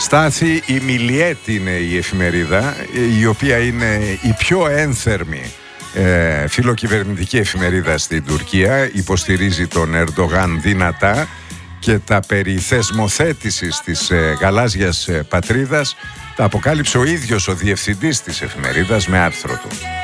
Στάθη, η Μιλιέτ είναι η εφημερίδα, η οποία είναι η πιο ένθερμη φιλοκυβερνητική εφημερίδα στην Τουρκία. Υποστηρίζει τον Ερντογάν δυνατά και τα περί θεσμοθέτησης της γαλάζιας πατρίδας τα αποκάλυψε ο ίδιος ο διευθυντής της εφημερίδας με άρθρο του.